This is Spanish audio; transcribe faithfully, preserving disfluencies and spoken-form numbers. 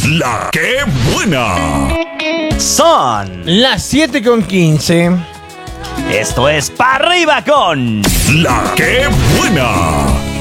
La que buena. Son las siete con quince. Esto es Pa' Arriba con La que buena.